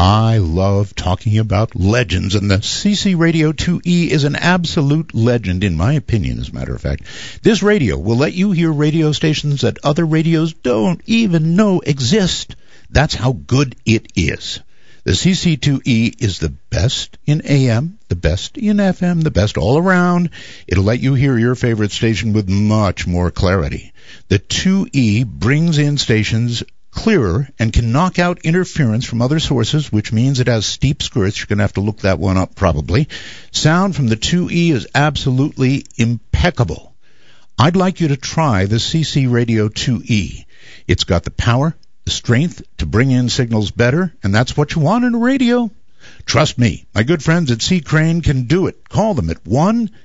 I love talking about legends, and the CC Radio 2E is an absolute legend, in my opinion, as a matter of fact. This radio will let you hear radio stations that other radios don't even know exist. That's how good it is. The CC2E is the best in AM, the best in FM, the best all around. It'll let you hear your favorite station with much more clarity. The 2E brings in stations clearer and can knock out interference from other sources, which means it has steep skirts. You're going to have to look that one up probably. Sound from the 2E is absolutely impeccable. I'd like you to try the CC Radio 2E. It's got the power, the strength to bring in signals better, and that's what you want in a radio. Trust me, my good friends at C. Crane can do it. Call them at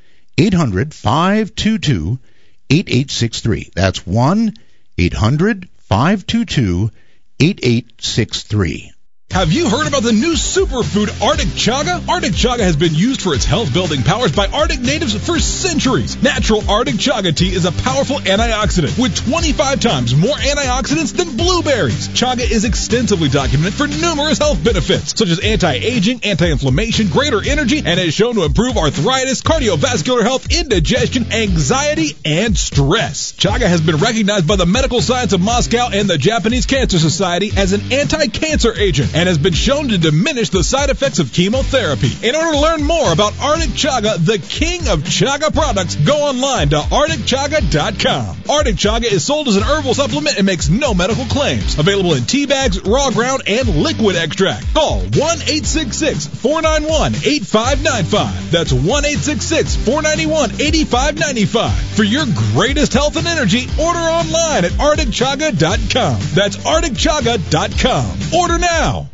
1-800-522-8863. That's 1-800-522-8863. Have you heard about the new superfood Arctic Chaga? Arctic Chaga has been used for its health-building powers by Arctic natives for centuries. Natural Arctic Chaga tea is a powerful antioxidant with 25 times more antioxidants than blueberries. Chaga is extensively documented for numerous health benefits, such as anti-aging, anti-inflammation, greater energy, and is shown to improve arthritis, cardiovascular health, indigestion, anxiety, and stress. Chaga has been recognized by the Medical Science of Moscow and the Japanese Cancer Society as an anti-cancer agent, and has been shown to diminish the side effects of chemotherapy. In order to learn more about Arctic Chaga, the king of Chaga products, go online to ArcticChaga.com. Arctic Chaga is sold as an herbal supplement and makes no medical claims. Available in tea bags, raw ground, and liquid extract. Call 1-866-491-8595. That's 1-866-491-8595. For your greatest health and energy, order online at ArcticChaga.com. That's ArcticChaga.com. Order now.